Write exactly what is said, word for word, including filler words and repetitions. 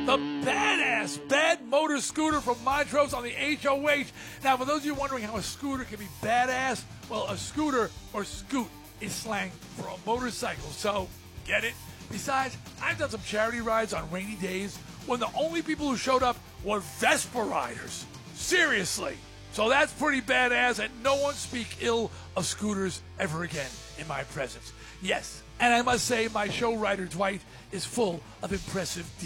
The badass Bad Motor Scooter from Montrose on the H O H. Now, for those of you wondering how a scooter can be badass, well, a scooter or scoot is slang for a motorcycle, so get it? Besides, I've done some charity rides on rainy days when the only people who showed up were Vespa riders. Seriously. So that's pretty badass, and no one speak ill of scooters ever again in my presence. Yes, and I must say my show writer Dwight is full of impressive